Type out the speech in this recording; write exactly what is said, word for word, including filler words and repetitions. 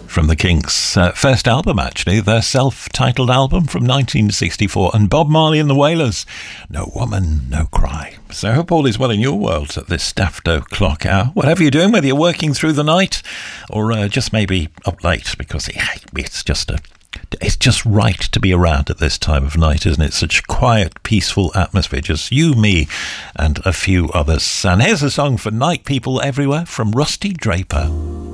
from the Kinks' uh, first album, actually, their self-titled album from nineteen sixty-four, and Bob Marley and the Wailers, No Woman, No Cry. So I hope all is well in your world at this daft o'clock hour. Whatever you're doing, whether you're working through the night or uh, just maybe up late, because it, it's just a It's just right to be around at this time of night, isn't it? Such a quiet, peaceful atmosphere. Just you, me, and a few others. And here's a song for night people everywhere from Rusty Draper.